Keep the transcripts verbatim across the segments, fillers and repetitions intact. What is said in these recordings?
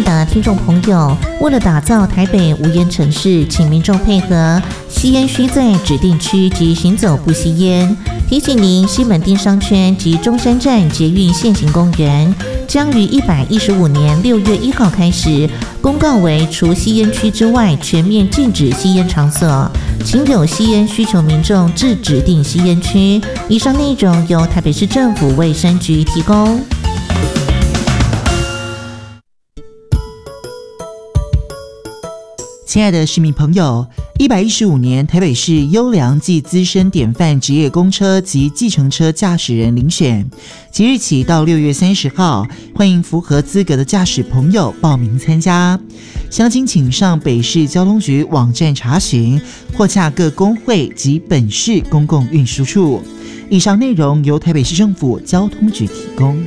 的听众朋友，为了打造台北无烟城市，请民众配合，吸烟需在指定区及行走不吸烟。提醒您，西门町商圈及中山站捷运现行公园将于一百一十五年六月一号开始公告为除吸烟区之外全面禁止吸烟场所，请有吸烟需求民众至指定吸烟区。以上内容由台北市政府卫生局提供。 亲爱的市民朋友，一百一十五年台北市优良暨资深典范职业公车及计程车驾驶人遴选，即日起到六月三十号，欢迎符合资格的驾驶朋友报名参加。详情请上北市交通局网站查询，或洽各工会及本市公共运输处。以上内容由台北市政府交通局提供。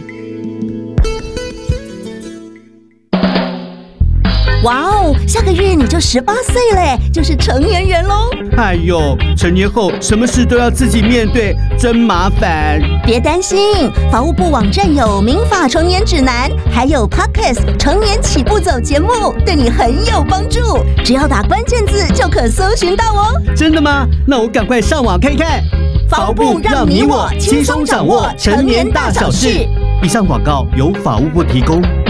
哇哦，下个月你就十八岁嘞，就是成年人喽！ 哎呦，成年后什么事都要自己面对，真麻烦。 别担心，法务部网站有民法成年指南，还有 Podcast 成年起步走节目，对你很有帮助。只要打关键字就可搜寻到哦。 真的吗？那我赶快上网看看。 法务部让你我轻松掌握成年大小事。 以上广告由法务部提供。